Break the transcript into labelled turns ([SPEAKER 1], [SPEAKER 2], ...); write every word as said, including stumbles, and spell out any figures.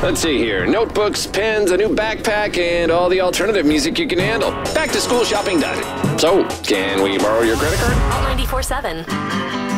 [SPEAKER 1] Let's see here. Notebooks, pens, a new backpack, and all the alternative music you can handle. Back to school shopping done. So, can we borrow your credit card?
[SPEAKER 2] All ninety-four seven.